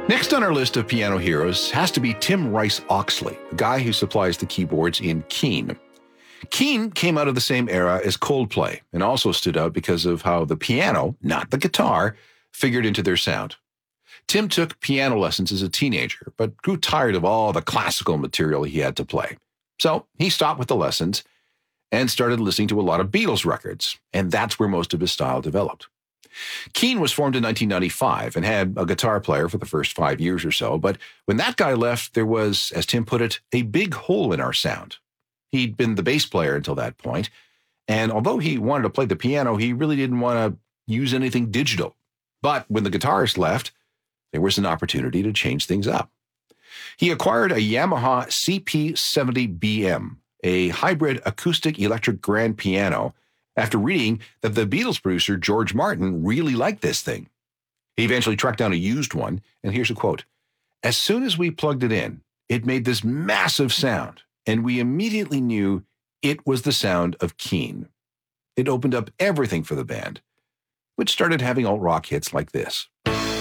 Next on our list of piano heroes has to be Tim Rice Oxley, the guy who supplies the keyboards in Keane. Keane came out of the same era as Coldplay and also stood out because of how the piano, not the guitar, figured into their sound. Tim took piano lessons as a teenager, but grew tired of all the classical material he had to play. So he stopped with the lessons and started listening to a lot of Beatles records, and that's where most of his style developed. Keane was formed in 1995 and had a guitar player for the first 5 years or so, but when that guy left, there was, as Tim put it, a big hole in our sound. He'd been the bass player until that point, and although he wanted to play the piano, he really didn't want to use anything digital. But when the guitarist left, there was an opportunity to change things up. He acquired a Yamaha CP70BM, a hybrid acoustic electric grand piano, after reading that the Beatles producer George Martin really liked this thing. He eventually tracked down a used one, and here's a quote. "As soon as we plugged it in, it made this massive sound, and we immediately knew it was the sound of Keane. It opened up everything for the band, which started having alt-rock hits like this."